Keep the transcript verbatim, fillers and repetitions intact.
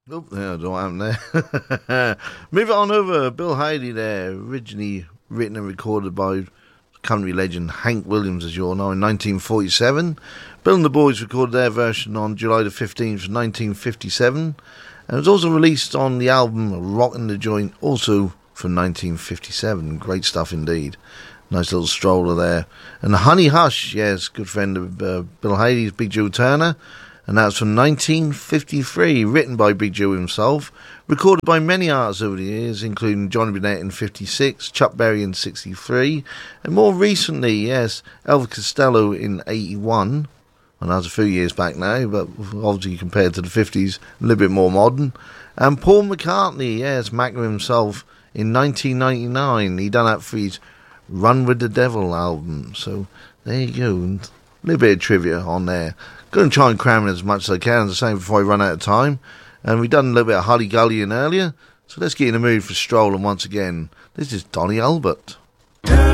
Oh, yeah, I don't know what happened there. Move on over. Bill Haley there, originally written and recorded by country legend Hank Williams, as you all know, in nineteen forty-seven. Bill and the Boys recorded their version on July the fifteenth, nineteen fifty-seven. And it was also released on the album Rockin' the Joint, also from nineteen fifty-seven. Great stuff indeed. Nice little stroller there. And Honey Hush, yes, good friend of uh, Bill Haley's, Big Joe Turner. And that's from nineteen fifty-three, written by Big Joe himself, recorded by many artists over the years, including Johnny Burnett in fifty-six, Chuck Berry in sixty-three, and more recently, yes, Elvis Costello in eighty-one. And that's a few years back now, but obviously compared to the fifties, a little bit more modern. And Paul McCartney, yes, Mac himself, in nineteen ninety-nine. He done that for his Run With The Devil album. So there you go. And a little bit of trivia on there. Going to try and cram in as much as I can, as I say, before I run out of time. And we've done a little bit of Holly Gullion earlier, so let's get in the mood for strolling once again. This is Donny Albert.